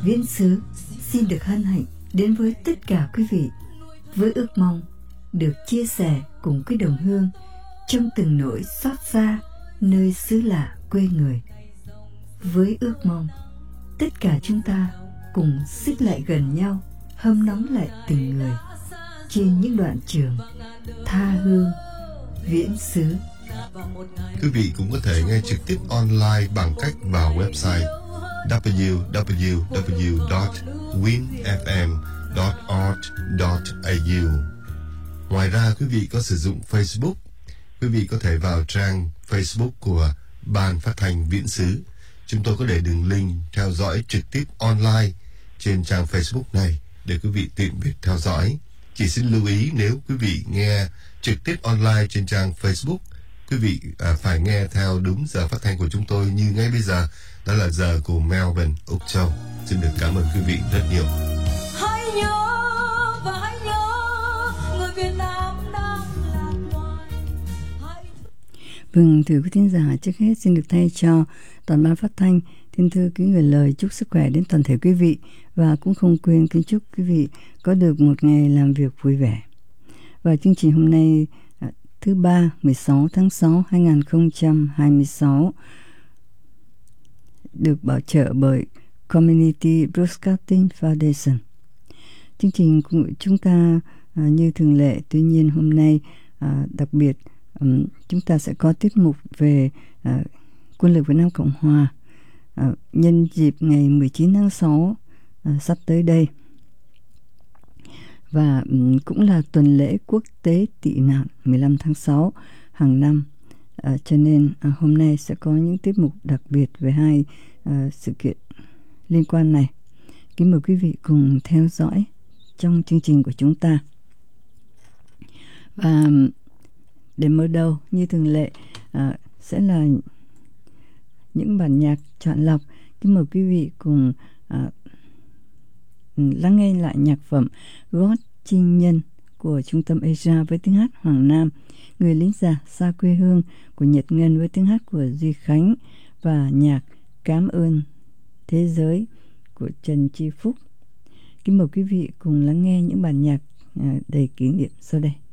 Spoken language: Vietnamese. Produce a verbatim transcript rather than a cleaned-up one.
Viễn xứ xin được hân hạnh đến với tất cả quý vị với ước mong được chia sẻ cùng với đồng hương trong từng nỗi xót xa nơi xứ lạ quê người. Với ước mong tất cả chúng ta cùng xích lại gần nhau, hâm nóng lại tình người trên những đoạn trường tha hương viễn xứ. Quý vị cũng có thể nghe trực tiếp online bằng cách vào website w w w chấm win f m chấm org chấm a u. Ngoài ra, quý vị có sử dụng Facebook, quý vị có thể vào trang Facebook của Ban Phát thanh Viễn xứ. Chúng tôi có để đường link theo dõi trực tiếp online trên trang Facebook này để quý vị tiện việc theo dõi. Chỉ xin lưu ý, nếu quý vị nghe trực tiếp online trên trang Facebook, quý vị à, phải nghe theo đúng giờ phát thanh của chúng tôi như ngay bây giờ, đó là giờ của Melbourne, Úc Châu. Xin được cảm ơn quý vị rất nhiều. Hãy nhớ và hãy nhớ người Việt Nam đang lạc loài. Hãy... Vâng, thưa quý thính giả, trước hết xin được thay cho toàn ban phát thanh thiên thư kính gửi lời chúc sức khỏe đến toàn thể quý vị, và cũng không quên kính chúc quý vị có được một ngày làm việc vui vẻ. Và chương trình hôm nay thứ ba mười sáu tháng sáu hai nghìn không trăm hai mươi sáu được bảo trợ bởi Community Broadcasting Foundation. Chương trình của chúng ta à, như thường lệ, tuy nhiên hôm nay à, đặc biệt um, chúng ta sẽ có tiết mục về à, quân lực Việt Nam Cộng Hòa à, nhân dịp ngày mười chín tháng sáu à, sắp tới đây. Và um, cũng là tuần lễ quốc tế tị nạn mười lăm tháng sáu hàng năm. À, cho nên à, hôm nay sẽ có những tiết mục đặc biệt về hai à, sự kiện liên quan này. Kính mời quý vị cùng theo dõi trong chương trình của chúng ta. Và để mở đầu như thường lệ à, sẽ là những bản nhạc chọn lọc. Kính mời quý vị cùng à, lắng nghe lại nhạc phẩm Gót Chinh Nhân của Trung tâm Asia với tiếng hát Hoàng Nam, Người lính già xa quê hương của Nhật Ngân với tiếng hát của Duy Khánh, và nhạc Cảm ơn thế giới của Trần Chi Phúc. Kính mời quý vị cùng lắng nghe những bản nhạc đầy kỷ niệm sau đây.